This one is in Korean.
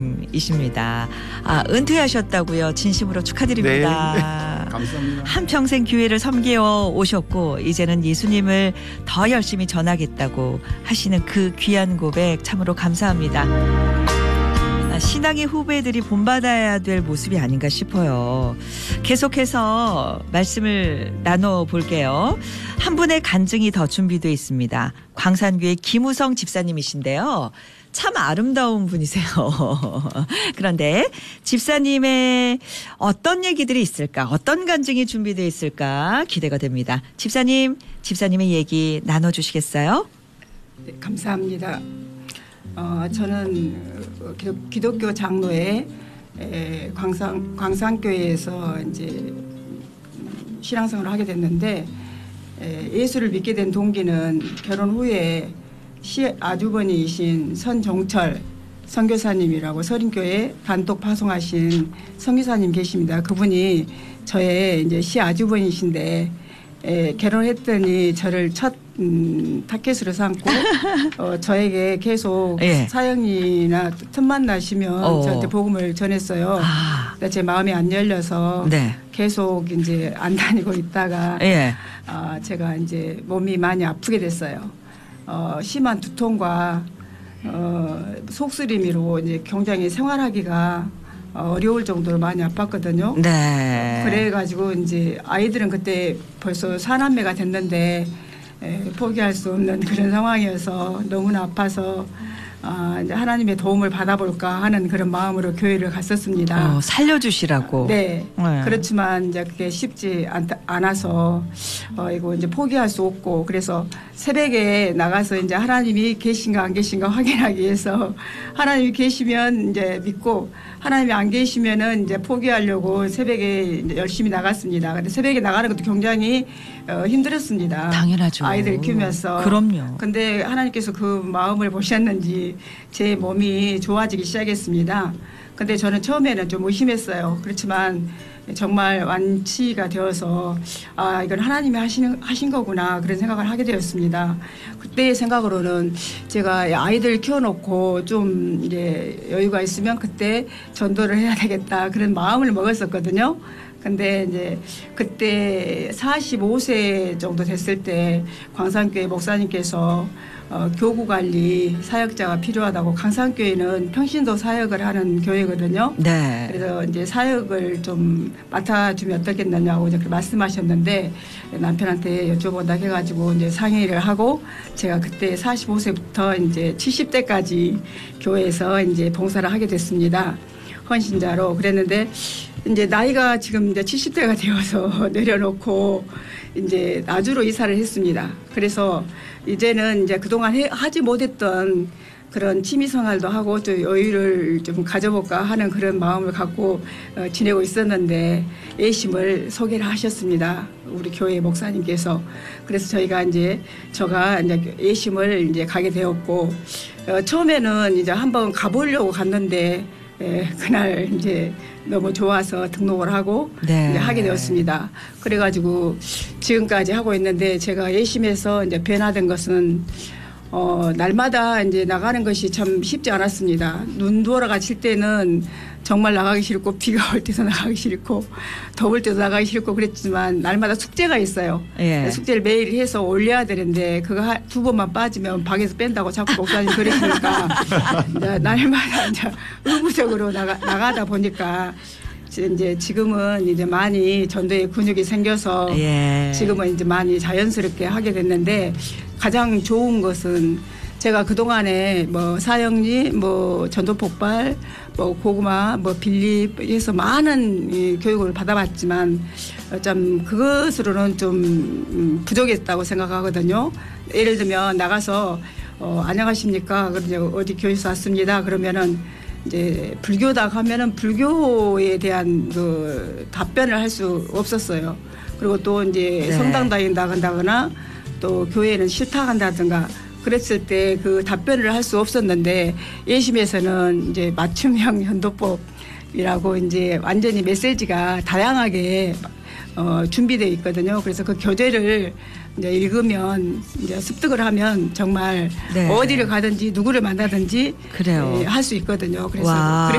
이십니다. 은퇴하셨다고요. 진심으로 축하드립니다. 네. 감사합니다. 한평생 교회를 섬겨 오셨고 이제는 예수님을 더 열심히 전하겠다고 하시는 그 귀한 고백 참으로 감사합니다. 신앙의 후배들이 본받아야 될 모습이 아닌가 싶어요. 계속해서 말씀을 나눠볼게요. 한 분의 간증이 더 준비되어 있습니다. 광산교회 김우성 집사님이신데요. 참 아름다운 분이세요. 그런데 집사님의 어떤 얘기들이 있을까, 어떤 간증이 준비되어 있을까 기대가 됩니다. 집사님의 얘기 나눠주시겠어요? 네, 감사합니다. 저는 기독교 장로회 광산교회에서 이제 신앙생활을 하게 됐는데, 예수를 믿게 된 동기는 결혼 후에 시아주버니이신 선종철 선교사님이라고 서린교회 단독 파송하신 선교사님 계십니다. 그분이 저의 이제 시아주버니이신데 결혼했더니 저를 첫 타켓으로 삼고 저에게 계속 예. 사형이나 틈만 나시면 저한테 복음을 전했어요. 제 마음이 안 열려서 네. 계속 이제 안 다니고 있다가 예. 제가 이제 몸이 많이 아프게 됐어요. 심한 두통과 속쓰림으로 이제 굉장히 생활하기가 어려울 정도로 많이 아팠거든요. 네. 그래가지고 이제 아이들은 그때 벌써 사남매가 됐는데 포기할 수 없는 그런 상황이어서 너무나 아파서 이제 하나님의 도움을 받아볼까 하는 그런 마음으로 교회를 갔었습니다. 살려주시라고. 네. 그렇지만 이제 그게 쉽지 않아서 이거 이제 포기할 수 없고, 그래서 새벽에 나가서 이제 하나님이 계신가 안 계신가 확인하기 위해서 하나님이 계시면 이제 믿고, 하나님이 안 계시면은 이제 포기하려고 새벽에 이제 열심히 나갔습니다. 근데 새벽에 나가는 것도 굉장히 힘들었습니다. 당연하죠. 아이들 키우면서. 그럼요. 근데 하나님께서 그 마음을 보셨는지 제 몸이 좋아지기 시작했습니다. 근데 저는 처음에는 좀 의심했어요. 그렇지만 정말 완치가 되어서 이건 하나님이 하신 거구나 그런 생각을 하게 되었습니다. 그때의 생각으로는 제가 아이들 키워놓고 좀 이제 여유가 있으면 그때 전도를 해야 되겠다 그런 마음을 먹었었거든요. 근데 이제 그때 45세 정도 됐을 때 광산교회 목사님께서 교구 관리 사역자가 필요하다고, 광산교회는 평신도 사역을 하는 교회거든요. 네. 그래서 이제 사역을 좀 맡아주면 어떻겠느냐고 이제 말씀하셨는데, 남편한테 여쭤본다 해가지고 이제 상의를 하고, 제가 그때 45세부터 이제 70대까지 교회에서 이제 봉사를 하게 됐습니다. 헌신자로. 그랬는데 이제 나이가 지금 이제 70대가 되어서 내려놓고 이제 나주로 이사를 했습니다. 그래서 이제는 이제 그동안 하지 못했던 그런 취미 생활도 하고 또 여유를 좀 가져볼까 하는 그런 마음을 갖고 지내고 있었는데, 예심을 소개를 하셨습니다. 우리 교회 목사님께서. 그래서 저가 이제 예심을 이제 가게 되었고, 처음에는 이제 한번 가보려고 갔는데, 그날 이제 너무 좋아서 등록을 하고 네. 이제 하게 되었습니다. 그래가지고 지금까지 하고 있는데, 제가 예심에서 이제 변화된 것은 날마다 이제 나가는 것이 참 쉽지 않았습니다. 눈 돌아가칠 때는 정말 나가기 싫고, 비가 올 때도 나가기 싫고, 더울 때도 나가기 싫고 그랬지만 날마다 숙제가 있어요. 예. 숙제를 매일 해서 올려야 되는데 그거 두 번만 빠지면 방에서 뺀다고 자꾸 목사님 그러시니까 날마다 이제 의무적으로 나가다 보니까 이제 지금은 이제 많이 전도에 근육이 생겨서 예. 지금은 이제 많이 자연스럽게 하게 됐는데, 가장 좋은 것은 제가 그동안에 뭐 사형리, 뭐 전도폭발, 뭐 고구마, 뭐 빌립 해서 많은 교육을 받아봤지만 좀 그것으로는 좀 부족했다고 생각하거든요. 예를 들면 나가서 안녕하십니까? 그러면 어디 교회에서 왔습니다. 그러면은 이제 불교다 하면은 불교에 대한 그 답변을 할 수 없었어요. 그리고 또 이제 네. 성당 다닌다거나 또 교회는 싫다 한다든가 그랬을 때 그 답변을 할 수 없었는데, 예심에서는 이제 맞춤형 현도법이라고 이제 완전히 메시지가 다양하게 준비되어 있거든요. 그래서 그 교재를 이제 읽으면 이제 습득을 하면 정말 네. 어디를 가든지 누구를 만나든지 그래요. 할 수 있거든요. 그래서 와.